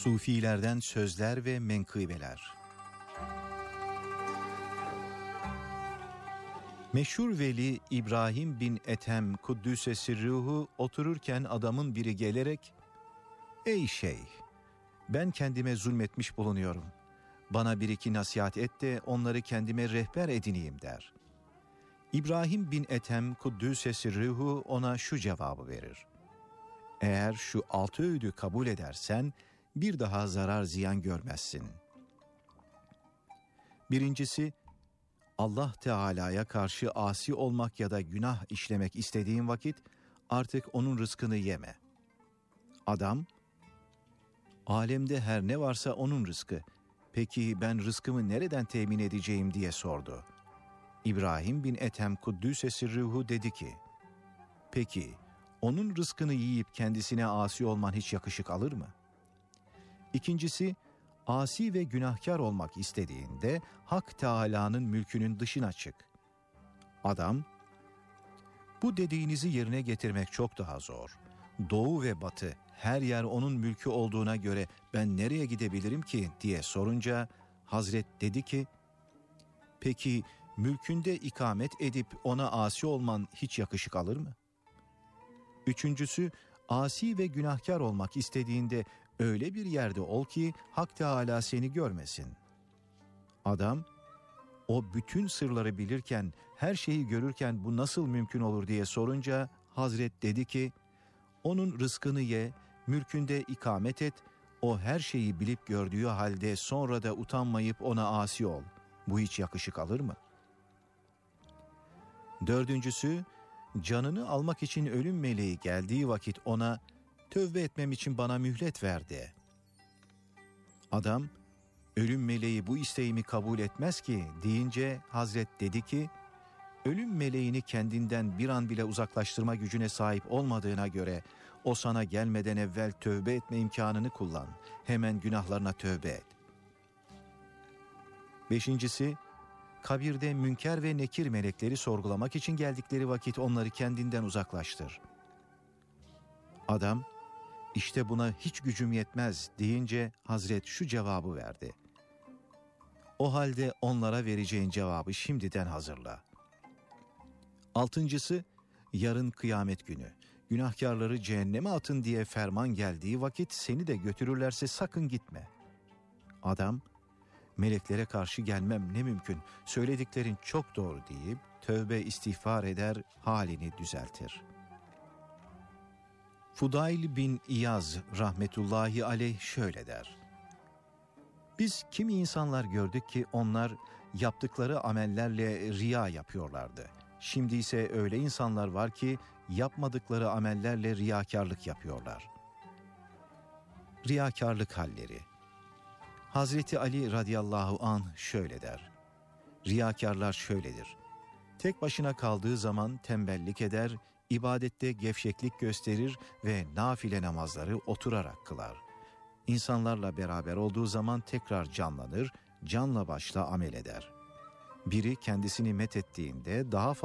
Sufilerden sözler ve menkıbeler. Meşhur veli İbrahim bin Ethem Kuddüse Sirruhu otururken adamın biri gelerek "Ey şeyh, ben kendime zulmetmiş bulunuyorum. Bana bir iki nasihat et de onları kendime rehber edineyim" der. İbrahim bin Ethem Kuddüse Sirruhu ona şu cevabı verir: "Eğer şu 6 öğüdü kabul edersen bir daha zarar ziyan görmezsin. Birincisi, Allah Teala'ya karşı asi olmak ya da günah işlemek istediğin vakit artık onun rızkını yeme." Adam, "Alemde her ne varsa onun rızkı. Peki ben rızkımı nereden temin edeceğim?" diye sordu. İbrahim bin Ethem Kuddüse Sirruhu dedi ki, "Peki onun rızkını yiyip kendisine asi olman hiç yakışık alır mı? İkincisi, asi ve günahkar olmak istediğinde Hak Teâlâ'nın mülkünün dışına çık." Adam, "Bu dediğinizi yerine getirmek çok daha zor. Doğu ve batı her yer onun mülkü olduğuna göre ben nereye gidebilirim ki?" diye sorunca Hazret dedi ki, "Peki mülkünde ikamet edip ona asi olman hiç yakışık alır mı? Üçüncüsü, asi ve günahkar olmak istediğinde öyle bir yerde ol ki Hak Teâlâ seni görmesin." Adam, "O bütün sırları bilirken, her şeyi görürken bu nasıl mümkün olur?" diye sorunca Hazret dedi ki, "Onun rızkını ye, mülkünde ikamet et, o her şeyi bilip gördüğü halde sonra da utanmayıp ona asi ol. Bu hiç yakışık alır mı?" Dördüncüsü, canını almak için ölüm meleği geldiği vakit ona "Tövbe etmem için bana mühlet ver" de. Adam, "Ölüm meleği bu isteğimi kabul etmez ki" deyince Hazret dedi ki, "Ölüm meleğini kendinden bir an bile uzaklaştırma gücüne sahip olmadığına göre o sana gelmeden evvel tövbe etme imkanını kullan. Hemen günahlarına tövbe et." Beşincisi, kabirde münker ve nekir melekleri sorgulamak için geldikleri vakit onları kendinden uzaklaştır. Adam, "İşte buna hiç gücüm yetmez" deyince Hazret şu cevabı verdi: "O halde onlara vereceğin cevabı şimdiden hazırla." Altıncısı, yarın kıyamet günü günahkarları cehenneme atın diye ferman geldiği vakit seni de götürürlerse sakın gitme. Adam, "Meleklere karşı gelmem ne mümkün, söylediklerin çok doğru" deyip tövbe istiğfar eder, halini düzeltir. Fudayl bin İyaz rahmetullahi aleyh şöyle der: "Biz kimi insanlar gördük ki onlar yaptıkları amellerle riya yapıyorlardı. Şimdi ise öyle insanlar var ki yapmadıkları amellerle riyakarlık yapıyorlar." Riyakarlık halleri. Hazreti Ali radıyallahu anh şöyle der: "Riyakarlar şöyledir. Tek başına kaldığı zaman tembellik eder, ibadette gevşeklik gösterir ve nafile namazları oturarak kılar. İnsanlarla beraber olduğu zaman tekrar canlanır, canla başla amel eder. Biri kendisini methettiğinde daha